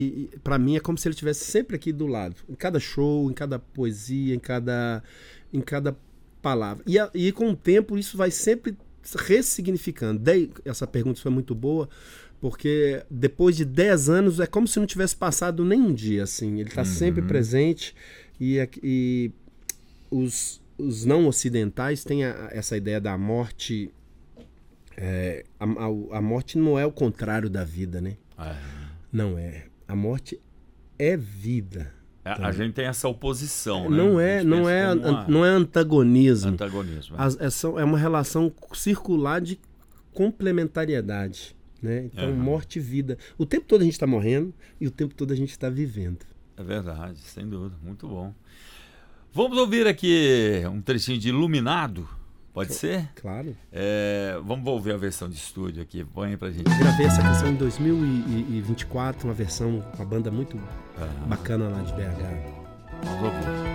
E para mim é como se ele estivesse sempre aqui do lado, em cada show, em cada poesia, em cada palavra. E com o tempo isso vai sempre ressignificando. Essa pergunta foi muito boa, porque depois de 10 anos é como se não tivesse passado nem um dia, assim. Ele está sempre presente e os não ocidentais têm essa ideia da morte. A morte não é o contrário da vida, né? Não é. A morte é vida. A gente tem essa oposição, né? Não é antagonismo. É uma relação circular de complementariedade, né? Então, morte e vida. O tempo todo a gente está morrendo e o tempo todo a gente está vivendo. É verdade, sem dúvida. Muito bom. Vamos ouvir aqui um trechinho de Iluminado. Pode ser? Claro. Vamos ouvir a versão de estúdio aqui. Põe aí pra gente. Eu gravei essa canção em 2024, uma versão com uma banda muito bacana lá de BH. Vamos ouvir.